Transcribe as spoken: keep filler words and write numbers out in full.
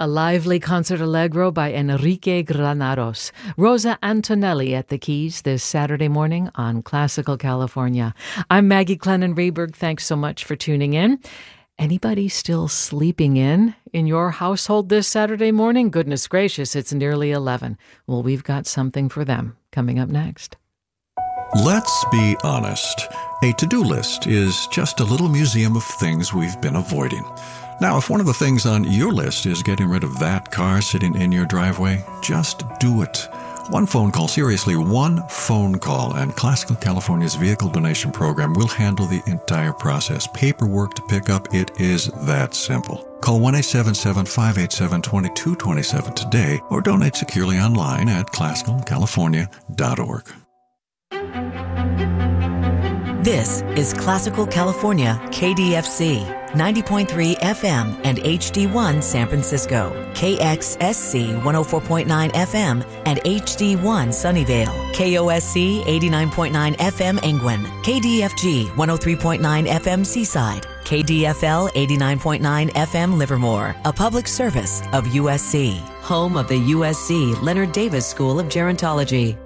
A lively concert allegro by Enrique Granados. Rosa Antonelli at the keys this Saturday morning on Classical California. I'm Maggie Clennon-Rehberg. Thanks so much for tuning in. Anybody still sleeping in in your household this Saturday morning? Goodness gracious, it's nearly eleven. Well, we've got something for them coming up next. Let's be honest. A to-do list is just a little museum of things we've been avoiding. Now, if one of the things on your list is getting rid of that car sitting in your driveway, just do it. One phone call, seriously, one phone call, and Classical California's vehicle donation program will handle the entire process. Paperwork to pick up, it is that simple. Call one eight seven seven, five eight seven, two two two seven today or donate securely online at classical california dot org. This is Classical California, K D F C, ninety point three F M and H D one San Francisco, K X S C one oh four point nine F M and H D one Sunnyvale, K O S C eighty-nine point nine F M Engwin, K D F G one oh three point nine F M Seaside, K D F L eighty-nine point nine F M Livermore, a public service of U S C, home of the U S C Leonard Davis School of Gerontology.